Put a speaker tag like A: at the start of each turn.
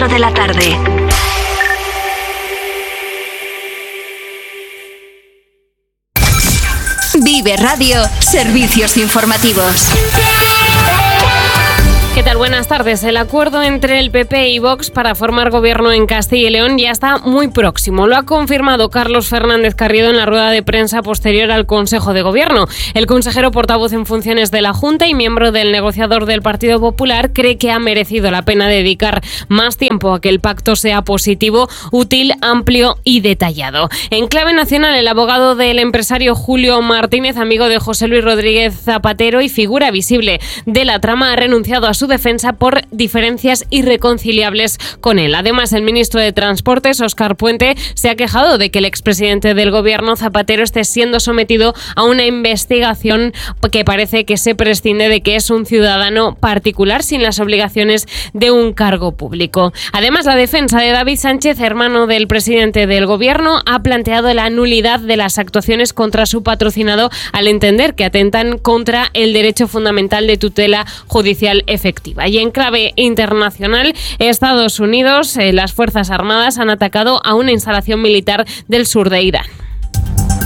A: 4 de la tarde. Vive Radio, servicios informativos.
B: ¿Qué tal? Buenas tardes. El acuerdo entre el PP y Vox para formar gobierno en Castilla y León ya está muy próximo. Lo ha confirmado Carlos Fernández Carriedo en la rueda de prensa posterior al Consejo de Gobierno. El consejero portavoz en funciones de la Junta y miembro del negociador del Partido Popular cree que ha merecido la pena dedicar más tiempo a que el pacto sea positivo, útil, amplio y detallado. En clave nacional, el abogado del empresario Julio Martínez, amigo de José Luis Rodríguez Zapatero y figura visible de la trama, ha renunciado a su defensa por diferencias irreconciliables con él. Además, el ministro de Transportes, Óscar Puente, se ha quejado de que el expresidente del gobierno, Zapatero, esté siendo sometido a una investigación que parece que se prescinde de que es un ciudadano particular sin las obligaciones de un cargo público. Además, la defensa de David Sánchez, hermano del presidente del gobierno, ha planteado la nulidad de las actuaciones contra su patrocinado al entender que atentan contra el derecho fundamental de tutela judicial efectiva. Y en clave internacional, Estados Unidos, las Fuerzas Armadas han atacado a una instalación militar del sur de Irán.